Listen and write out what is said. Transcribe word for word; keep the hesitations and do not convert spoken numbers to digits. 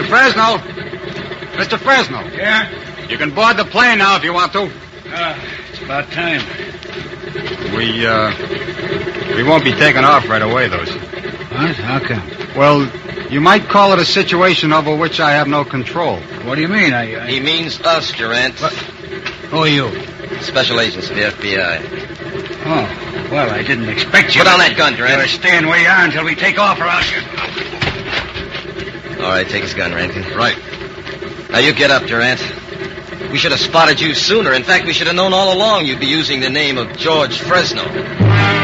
Fresno. Mister Fresno. Yeah? You can board the plane now if you want to. Uh, it's about time. We, uh... We won't be taking off right away, though. What? How come? Well, you might call it a situation over which I have no control. What do you mean? I, I... He means us, Durant. What? Who are you? Special agents of the F B I. Oh, well, I didn't expect you. Put down that gun, Durant. You're staying where you are until we take off, or else you... All right, take his gun, Rankin. Right. Now, you get up, Durant. We should have spotted you sooner. In fact, we should have known all along you'd be using the name of George Fresno.